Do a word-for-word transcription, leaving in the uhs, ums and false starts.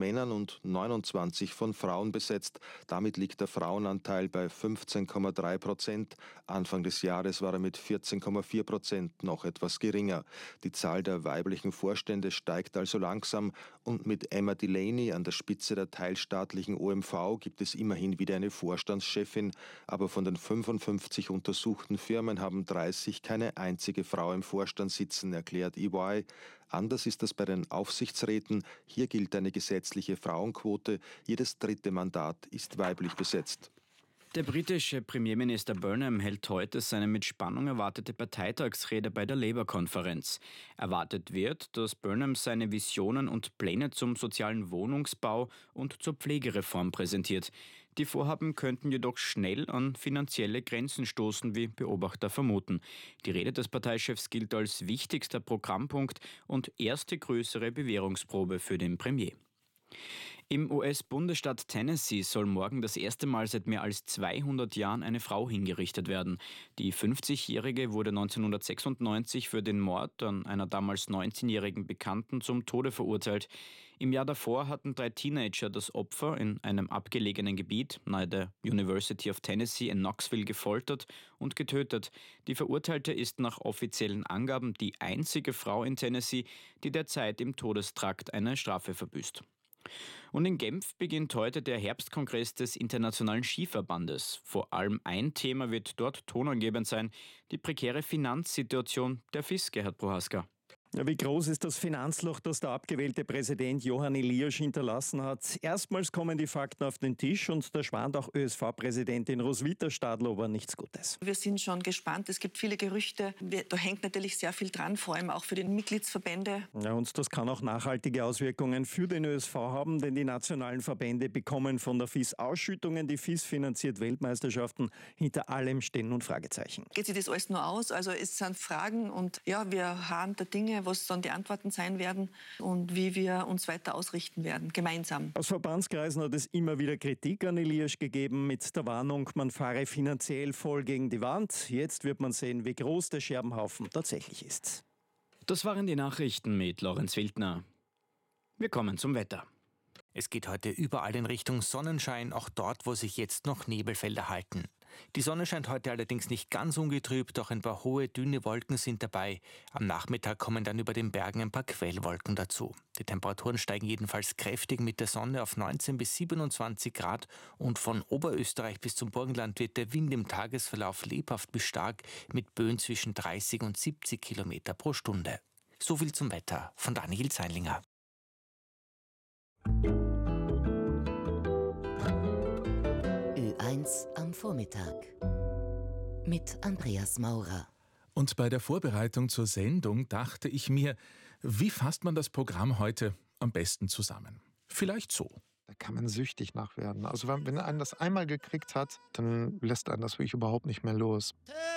Männern und neunundzwanzig von Frauen besetzt. Damit liegt der Frauenanteil bei fünfzehn Komma drei Prozent. Anfang des Jahres war er mit vierzehn Komma vier Prozent noch etwas geringer. Die Zahl der weiblichen Vorstände steigt also langsam und mit Emma Delaney an der Spitze der teilstaatlichen O M V gibt es immerhin wieder eine Vorstandschefin, aber von den fünfundfünfzig untersuchten Firmen haben dreißig keine einzige Frau im Vorstand sitzen, erklärt E Y. Anders ist das bei den Aufsichtsräten. Hier gilt eine gesetzliche Frauenquote. Jedes dritte Mandat ist weiblich besetzt. Der britische Premierminister Burnham hält heute seine mit Spannung erwartete Parteitagsrede bei der Labour-Konferenz. Erwartet wird, dass Burnham seine Visionen und Pläne zum sozialen Wohnungsbau und zur Pflegereform präsentiert. Die Vorhaben könnten jedoch schnell an finanzielle Grenzen stoßen, wie Beobachter vermuten. Die Rede des Parteichefs gilt als wichtigster Programmpunkt und erste größere Bewährungsprobe für den Premier. Im U S-Bundesstaat Tennessee soll morgen das erste Mal seit mehr als zweihundert Jahren eine Frau hingerichtet werden. Die fünfzigjährige wurde neunzehnhundertsechsundneunzig für den Mord an einer damals neunzehnjährigen Bekannten zum Tode verurteilt. Im Jahr davor hatten drei Teenager das Opfer in einem abgelegenen Gebiet nahe der University of Tennessee in Knoxville gefoltert und getötet. Die Verurteilte ist nach offiziellen Angaben die einzige Frau in Tennessee, die derzeit im Todestrakt eine Strafe verbüßt. Und in Genf beginnt heute der Herbstkongress des Internationalen Skiverbandes. Vor allem ein Thema wird dort tonangebend sein: die prekäre Finanzsituation der F I S, Gerhard Prohaska. Ja, wie groß ist das Finanzloch, das der abgewählte Präsident Johann Eliasch hinterlassen hat? Erstmals kommen die Fakten auf den Tisch und da schwant auch Ö S V-Präsidentin Roswitha Stadlober nichts Gutes. Wir sind schon gespannt. Es gibt viele Gerüchte. Da hängt natürlich sehr viel dran, vor allem auch für die Mitgliedsverbände. Ja, und das kann auch nachhaltige Auswirkungen für den Ö S V haben, denn die nationalen Verbände bekommen von der F I S Ausschüttungen. Die F I S finanziert Weltmeisterschaften. Hinter allem stehen nun Fragezeichen. Geht sich das alles nur aus? Also es sind Fragen und ja, wir haben da Dinge, was dann die Antworten sein werden und wie wir uns weiter ausrichten werden, gemeinsam. Aus Verbandskreisen hat es immer wieder Kritik an Eliasch gegeben mit der Warnung, man fahre finanziell voll gegen die Wand. Jetzt wird man sehen, wie groß der Scherbenhaufen tatsächlich ist. Das waren die Nachrichten mit Lorenz Wildner. Wir kommen zum Wetter. Es geht heute überall in Richtung Sonnenschein, auch dort, wo sich jetzt noch Nebelfelder halten. Die Sonne scheint heute allerdings nicht ganz ungetrübt, doch ein paar hohe, dünne Wolken sind dabei. Am Nachmittag kommen dann über den Bergen ein paar Quellwolken dazu. Die Temperaturen steigen jedenfalls kräftig mit der Sonne auf neunzehn bis siebenundzwanzig Grad und von Oberösterreich bis zum Burgenland wird der Wind im Tagesverlauf lebhaft bis stark mit Böen zwischen dreißig und siebzig Kilometer pro Stunde. So viel zum Wetter von Daniel Zeinlinger. Ö eins am Vormittag mit Andreas Maurer. Und bei der Vorbereitung zur Sendung dachte ich mir, wie fasst man das Programm heute am besten zusammen? Vielleicht so. Da kann man süchtig nach werden. Also wenn, wenn einen das einmal gekriegt hat, dann lässt einen das wirklich überhaupt nicht mehr los.